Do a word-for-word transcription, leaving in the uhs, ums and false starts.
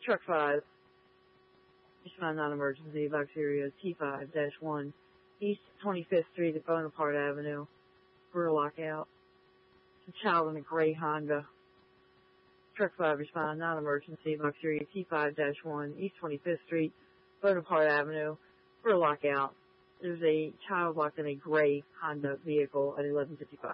Truck five, respond non-emergency, box area T five dash one, East twenty-fifth Street at Bonaparte Avenue, for a lockout. A child in a gray Honda. Truck five, respond non-emergency, box area T five dash one, East twenty-fifth Street, Bonaparte Avenue, for a lockout. There's a child locked in a gray Honda vehicle at eleven fifty-five.